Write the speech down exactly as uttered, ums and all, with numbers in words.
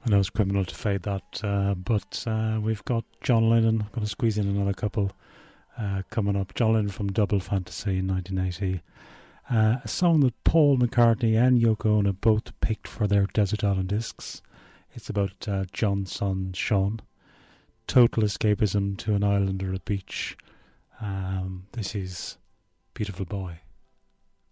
I know it's criminal to fade that, uh, but uh, we've got John Lennon. I'm going to squeeze in another couple uh, coming up. John Lennon from Double Fantasy in nineteen eighty. Uh, a song that Paul McCartney and Yoko Ono both picked for their Desert Island Discs. It's about uh, John's son, Sean. Total escapism to an island or a beach. Um, this is Beautiful Boy.